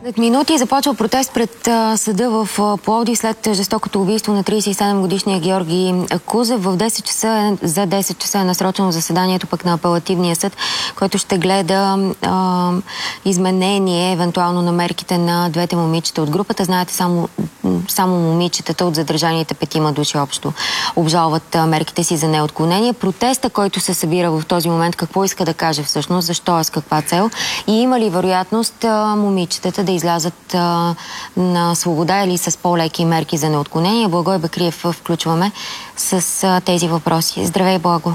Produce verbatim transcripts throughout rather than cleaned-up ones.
След минути започва протест пред а, съда в а, Пловдив след жестокото убийство на тридесет и седем годишния Георги Кузев. В десет часа, за десет часа е насрочено заседанието пък на апелативния съд, който ще гледа а, изменение, евентуално на мерките на двете момичета от групата. Знаете, само, само момичетата от задържаните петима души общо обжалват а, мерките си за неотклонение. Протеста, който се събира в този момент, какво иска да каже всъщност, защо е, с каква цел и има ли вероятност а, момичетата да излязат а, на свобода или с по-леки мерки за неотклонение. Благой Бекриев включваме с а, тези въпроси. Здравей, Благо!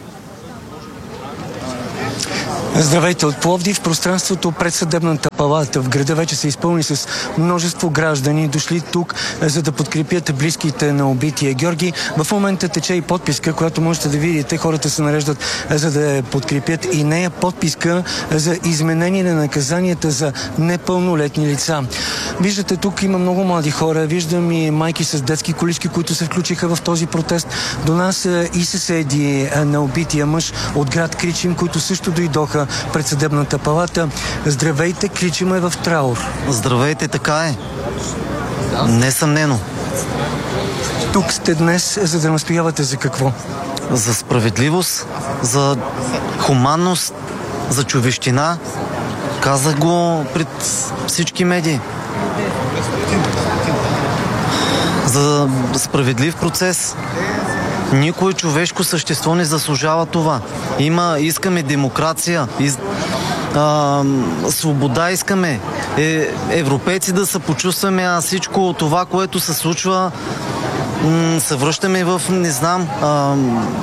Здравейте от Пловдив. Пространството пред съдебната палата в града вече се изпълни с множество граждани, дошли тук, за да подкрепят близките на убития Георги. В момента тече и подписка, която можете да видите. Хората се нареждат, за да я подкрепят и нея. Подписка за изменение на наказанията за непълнолетни лица. Виждате, тук има много млади хора. Виждам и майки с детски колички, които се включиха в този протест. До нас и съседи на убития мъж от град Кричим, които също дойдоха пред съдебната палата. Здравейте, Кричим е в траур. Здравейте, така е. Несъмнено. Тук сте днес, за да настоявате за какво? За справедливост, за хуманност, за човещина. Казах го пред всички медии. За справедлив процес. Никой човешко същество не заслужава това. Има, искаме демокрация, из, а, свобода искаме. Е, европейци да се почувстваме, а всичко това, което се случва, м- се връщаме в, не знам, а,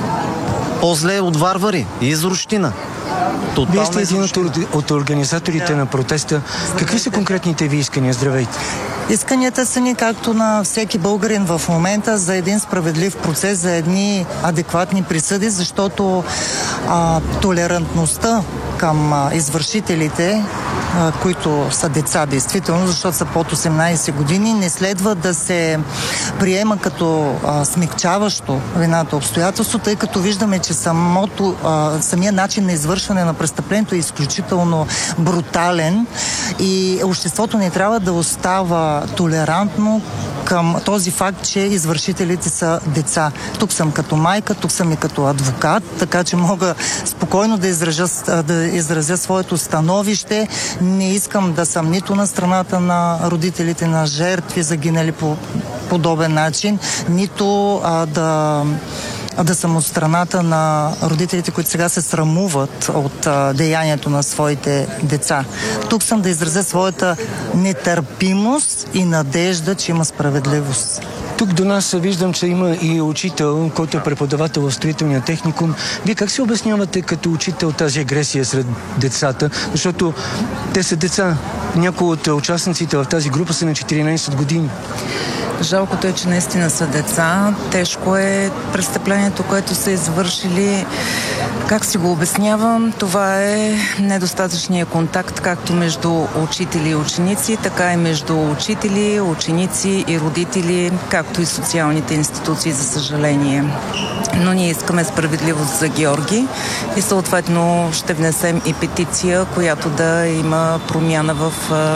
по-зле от варвари и изрощина. Вие сте един от, от организаторите на протеста. Какви са конкретните ви искания? Здравейте! Исканията са ни, както на всеки българин в момента, за един справедлив процес, за едни адекватни присъди, защото а, толерантността към а, извършителите, а, които са деца, действително, защото са под осемнайсет години, не следва да се приема като а, смекчаващо вината обстоятелство, тъй като виждаме, че самото, а, самия начин на извършване на престъплението е изключително брутален и обществото не трябва да остава толерантно към този факт, че извършителите са деца. Тук съм като майка, тук съм и като адвокат, така че мога спокойно да изразя, да изразя своето становище. Не искам да съм нито на страната на родителите на жертви, загинали по подобен начин, нито а, да... да съм от страната на родителите, които сега се срамуват от а, деянието на своите деца. Тук съм да изразя своята нетърпимост и надежда, че има справедливост. Тук до нас виждам, че има и учител, който е преподавател в строителния техникум. Вие как се обяснявате като учител тази агресия сред децата? Защото те са деца. Някои от участниците в тази група са на четиринайсет години. Жалкото е, че наистина са деца. Тежко е престъплението, което са извършили. Как си го обяснявам? Това е недостатъчният контакт както между учители и ученици, така и между учители, ученици и родители, както и социалните институции, за съжаление. Но ние искаме справедливост за Георги и съответно ще внесем и петиция, която да има промяна в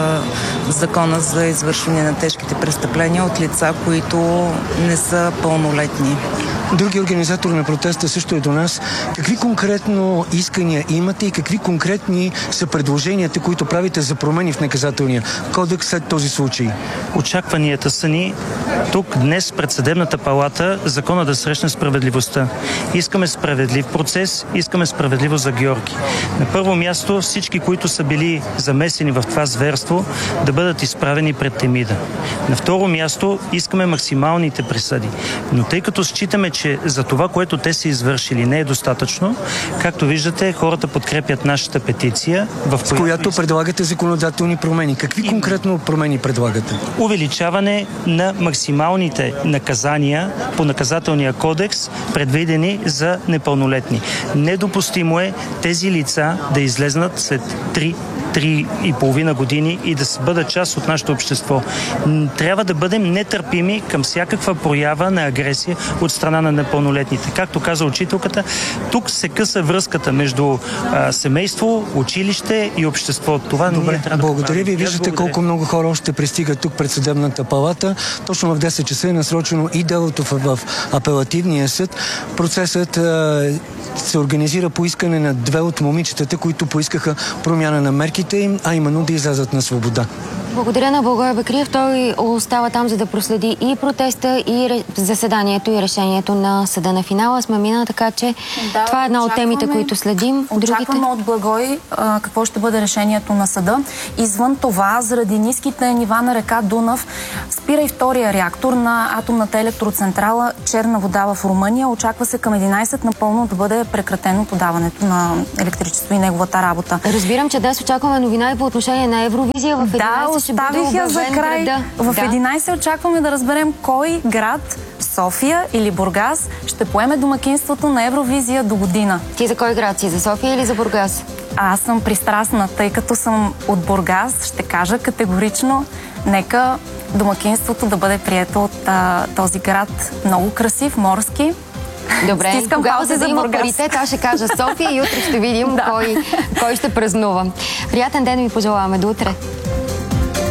а, закона за извършване на тежките престъпления от лица, които не са пълнолетни. Други организатори на протеста също е до нас. Какви конкретно искания имате и какви конкретни са предложенията, които правите за промени в наказателния кодекс след този случай? Очакванията са ни тук днес пред съдебната палата закона да срещне справедливостта. Искаме справедлив процес, искаме справедливост за Георги. На първо място всички, които са били замесени в това зверство, да бъдат изправени пред Темида. На второ място искаме максималните присъди. Но тъй като считаме, че за това, което те са извършили, не е достатъчно, както виждате, хората подкрепят нашата петиция, в с която иск... предлагате законодателни промени. Какви и... конкретно промени предлагате? Увеличаване на максималните наказания по наказателния кодекс, предвидени за непълнолетни. Недопустимо е тези лица да излезнат след три три и половина години и да бъдат част от нашето общество. Трябва да бъдем нетърпими към всякаква проява на агресия от страна на непълнолетните. Както каза учителката, тук се къса връзката между а, семейство, училище и общество. Това Добре, ние трябва да благодаря ви. Виждате благодаря. колко много хора още пристигат тук пред съдебната палата. Точно в десет часа е насрочено и делото в, в апелативния съд. Процесът а, се организира по искане на две от момичетата, които поискаха промяна на мерките им, а именно да излязат на свобода. Благодаря на Благой Бекриев. Той остава там, за да проследи и протеста, и заседанието, и решението на съда на финала. Сме мина, така че да, това е една от темите, които следим. Очакваме Другите... от Благой а, какво ще бъде решението на съда. Извън това, заради ниските нива на река Дунав, спира и втория реактор на атомната електроцентрала Черна вода в Румъния. Очаква се към единайсет напълно да бъде прекратено подаването на електричество и неговата работа. Разбирам, че днес очакваме новина и по отношение на Евровизия. В единайсет ще бъде оставих я за край. Града. В да. единайсет очакваме да разберем кой град, София или Бургас, ще поеме домакинството на Евровизия до година. Ти за кой град си? За София или за Бургас? Аз съм пристрастна, тъй като съм от Бургас. Ще кажа категорично, нека домакинството да бъде прието от а, този град. Много красив, морски. Добре, Стискам тогава за палци да за има Бургас. паритет, аз ще кажа София и утре ще видим Да. кой, кой ще празнува. Приятен ден ви пожелаваме. До утре.